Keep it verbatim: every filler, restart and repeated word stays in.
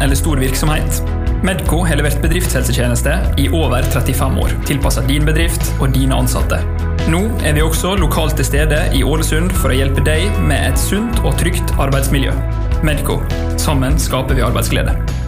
eller stor virksomhet. Medco har levert bedriftshelsetjeneste i over trettifem år, tilpasset din bedrift og dine ansatte. Nå er vi også lokalt til stede i Ålesund for å hjelpe deg med et sunt og trygt arbeidsmiljø. Medco. Sammen skaper vi arbeidsglede.